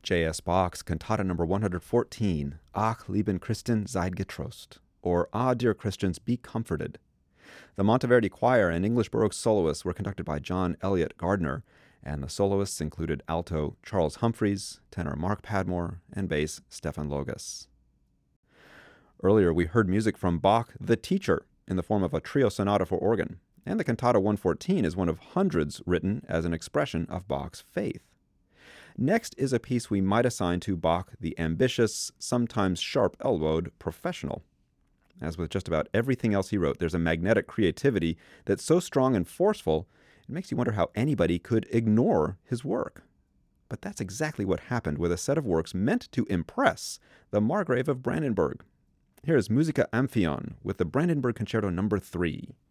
J.S. Bach's Cantata number 114, Ach, lieben Christen, seid getrost, or Ah, dear Christians, be comforted. The Monteverdi Choir and English Baroque soloists were conducted by John Elliott Gardner, and the soloists included alto Charles Humphreys, tenor Mark Padmore, and bass Stefan Logas. Earlier, we heard music from Bach, the Teacher, in the form of a trio sonata for organ, and the Cantata 114 is one of hundreds written as an expression of Bach's faith. Next is a piece we might assign to Bach, the ambitious, sometimes sharp-elbowed professional. As with just about everything else he wrote, there's a magnetic creativity that's so strong and forceful, it makes you wonder how anybody could ignore his work. But that's exactly what happened with a set of works meant to impress the Margrave of Brandenburg. Here is Musica Amphion with the Brandenburg Concerto No. 3.